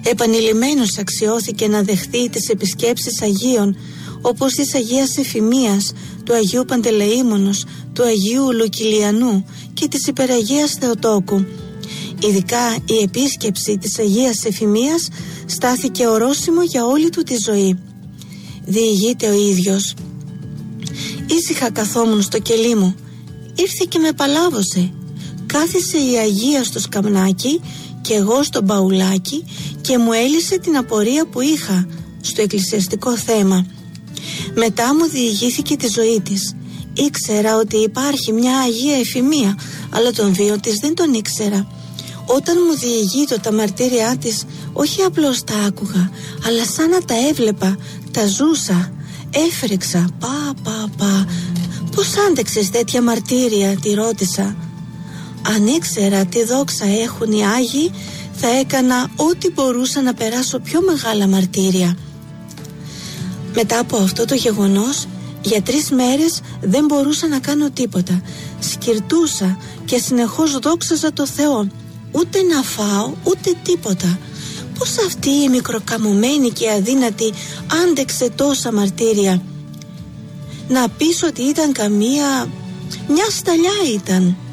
Επανειλημμένος αξιώθηκε να δεχθεί τις επισκέψεις Αγίων, όπως της Αγίας Εφημίας, του Αγίου Παντελεήμονος, του Αγίου Λουκυλιανού και της Υπεραγίας Θεοτόκου. Ειδικά η επίσκεψη της Αγίας Εφημίας στάθηκε ορόσημο για όλη του τη ζωή. Διηγείται ο ίδιος: «Ήσυχα καθόμουν στο κελί μου, ήρθε και με παλάβωσε. Κάθισε η Αγία στο σκαμνάκι και εγώ στο μπαουλάκι και μου έλυσε την απορία που είχα στο εκκλησιαστικό θέμα. Μετά μου διηγήθηκε τη ζωή της. Ήξερα ότι υπάρχει μια Αγία Εφημία, αλλά τον βίο της δεν τον ήξερα. Όταν μου διηγείτο τα μαρτύριά της, όχι απλώς τα άκουγα, αλλά σαν να τα έβλεπα, τα ζούσα, έφρεξα, πα. Πώς άντεξες τέτοια μαρτύρια?» τη ρώτησα. «Αν ήξερα τι δόξα έχουν οι Άγιοι, θα έκανα ό,τι μπορούσα να περάσω πιο μεγάλα μαρτύρια». Μετά από αυτό το γεγονός, για 3 μέρες δεν μπορούσα να κάνω τίποτα. Σκυρτούσα και συνεχώς δόξαζα το Θεό. Ούτε να φάω, ούτε τίποτα. Πώς αυτή η μικροκαμωμένη και αδύνατη άντεξε τόσα μαρτύρια? Να πεις ότι ήταν μια σταλιά ήταν.